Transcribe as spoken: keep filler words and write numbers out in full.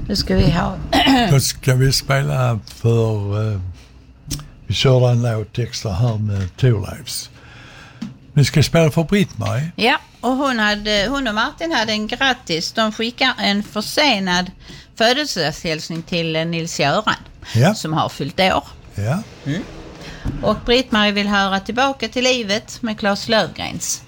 Då ska vi ha... Då ska vi spela för... Uh, vi kör en låt extra här med Thorleifs. Vi ska spela för Britt-Marie. Ja, och hon, hade, hon och Martin hade en grattis. De skickar en försenad födelsedagshälsning till Nils-Göran, ja. som har fyllt år. Ja. Mm. Och Britt-Marie vill höra Tillbaka till livet med Claes Löfgrens.